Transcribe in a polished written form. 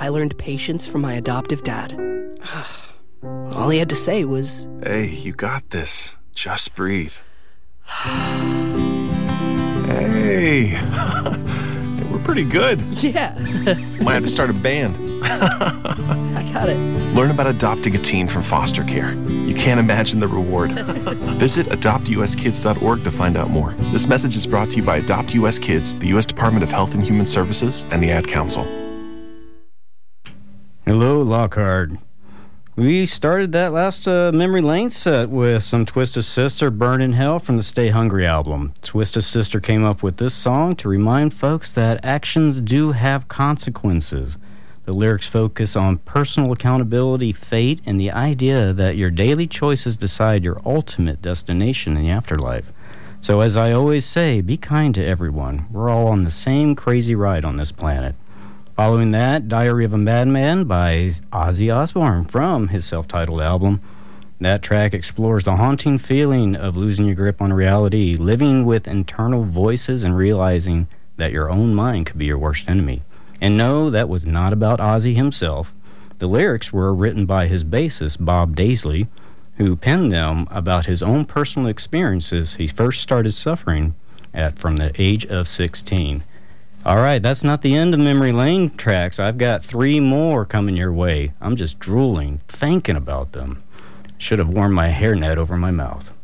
I learned patience from my adoptive dad. All he had to say was, "Hey, you got this. Just breathe." Hey, we're pretty good. yeah, Might have to start a band. I got it. Learn about adopting a teen from foster care. You can't imagine the reward. Visit adoptuskids.org to find out more. This message is brought to you by Adopt US Kids, the U.S. Department of Health and Human Services, and the Ad Council. Hello, Lockhart. We started that last Memory Lane set with some Twisted Sister, Burn in Hell from the Stay Hungry album. Twisted Sister came up with this song to remind folks that actions do have consequences. The lyrics focus on personal accountability, fate, and the idea that your daily choices decide your ultimate destination in the afterlife. So as I always say, be kind to everyone. We're all on the same crazy ride on this planet. Following that, Diary of a Madman by Ozzy Osbourne from his self-titled album. That track explores the haunting feeling of losing your grip on reality, living with internal voices, and realizing that your own mind could be your worst enemy. And no, that was not about Ozzy himself. The lyrics were written by his bassist, Bob Daisley, who penned them about his own personal experiences he first started suffering at from the age of 16. All right, that's not the end of Memory Lane tracks. I've got 3 more coming your way. I'm just drooling, thinking about them. Should have worn my hairnet over my mouth.